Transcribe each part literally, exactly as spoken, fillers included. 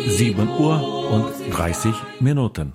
sieben Uhr und dreißig Minuten.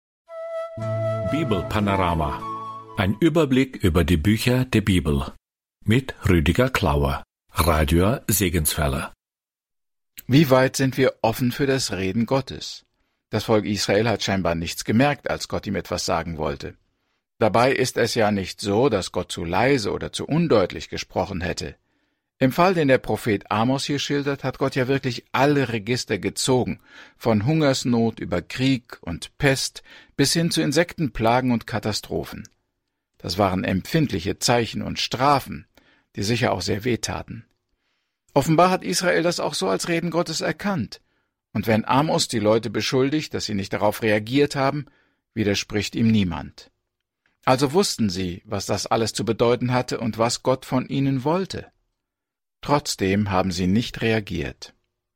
Bibelpanorama. Ein Überblick über die Bücher der Bibel. Mit Rüdiger Klauer, Radio Segenswelle. Wie weit sind wir offen für das Reden Gottes? Das Volk Israel hat scheinbar nichts gemerkt, als Gott ihm etwas sagen wollte. Dabei ist es ja nicht so, dass Gott zu leise oder zu undeutlich gesprochen hätte. Im Fall, den der Prophet Amos hier schildert, hat Gott ja wirklich alle Register gezogen, von Hungersnot über Krieg und Pest bis hin zu Insektenplagen und Katastrophen. Das waren empfindliche Zeichen und Strafen, die sicher auch sehr wehtaten. Offenbar hat Israel das auch so als Reden Gottes erkannt. Und wenn Amos die Leute beschuldigt, dass sie nicht darauf reagiert haben, widerspricht ihm niemand. Also wussten sie, was das alles zu bedeuten hatte und was Gott von ihnen wollte. Trotzdem haben sie nicht reagiert.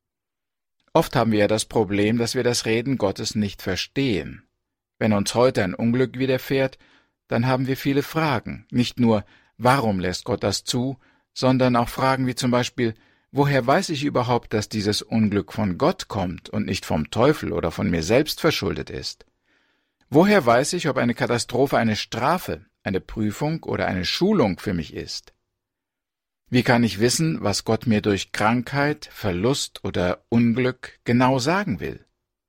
Oft haben wir ja das Problem, dass wir das Reden Gottes nicht verstehen. Wenn uns heute ein Unglück widerfährt, dann haben wir viele Fragen. Nicht nur, warum lässt Gott das zu, sondern auch Fragen wie zum Beispiel, woher weiß ich überhaupt, dass dieses Unglück von Gott kommt und nicht vom Teufel oder von mir selbst verschuldet ist? Woher weiß ich, ob eine Katastrophe eine Strafe, eine Prüfung oder eine Schulung für mich ist? Wie kann ich wissen, was Gott mir durch Krankheit, Verlust oder Unglück genau sagen will?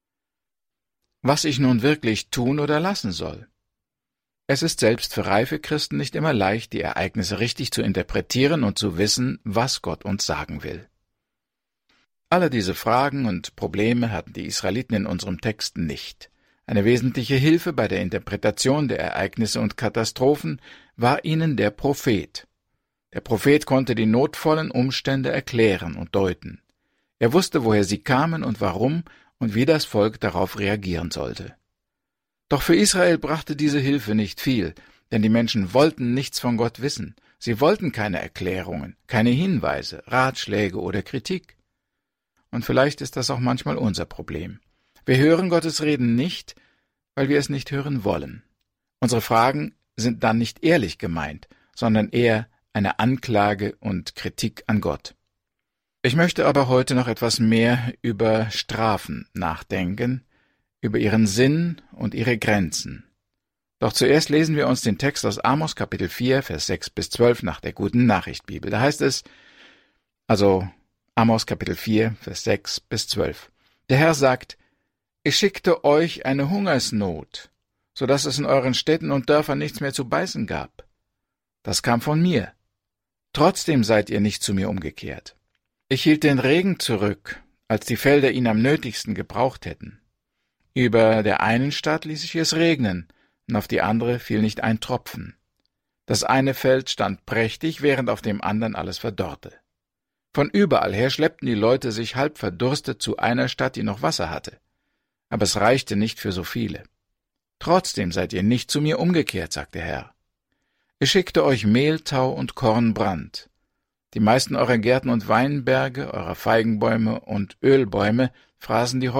Was ich nun wirklich tun oder lassen soll? Es ist selbst für reife Christen nicht immer leicht, die Ereignisse richtig zu interpretieren und zu wissen, was Gott uns sagen will. Alle diese Fragen und Probleme hatten die Israeliten in unserem Text nicht. Eine wesentliche Hilfe bei der Interpretation der Ereignisse und Katastrophen war ihnen der Prophet. Der Prophet konnte die notvollen Umstände erklären und deuten. Er wusste, woher sie kamen und warum und wie das Volk darauf reagieren sollte. Doch für Israel brachte diese Hilfe nicht viel, denn die Menschen wollten nichts von Gott wissen. Sie wollten keine Erklärungen, keine Hinweise, Ratschläge oder Kritik. Und vielleicht ist das auch manchmal unser Problem. Wir hören Gottes Reden nicht, weil wir es nicht hören wollen. Unsere Fragen sind dann nicht ehrlich gemeint, sondern eher eine Anklage und Kritik an Gott. Ich möchte aber heute noch etwas mehr über Strafen nachdenken, über ihren Sinn und ihre Grenzen. Doch zuerst lesen wir uns den Text aus Amos Kapitel vier, Vers sechs bis zwölf nach der Guten Nachricht Bibel. Da heißt es, also Amos Kapitel vier, Vers sechs bis zwölf. Der Herr sagt, ich schickte euch eine Hungersnot, so dass es in euren Städten und Dörfern nichts mehr zu beißen gab. Das kam von mir. Trotzdem seid ihr nicht zu mir umgekehrt. Ich hielt den Regen zurück, als die Felder ihn am nötigsten gebraucht hätten. Über der einen Stadt ließ ich es regnen, und auf die andere fiel nicht ein Tropfen. Das eine Feld stand prächtig, während auf dem anderen alles verdorrte. Von überall her schleppten die Leute sich halb verdurstet zu einer Stadt, die noch Wasser hatte. Aber es reichte nicht für so viele. Trotzdem seid ihr nicht zu mir umgekehrt, sagt der Herr. Ich schickte euch Mehltau und Kornbrand. Die meisten eurer Gärten und Weinberge, eurer Feigenbäume und Ölbäume fraßen die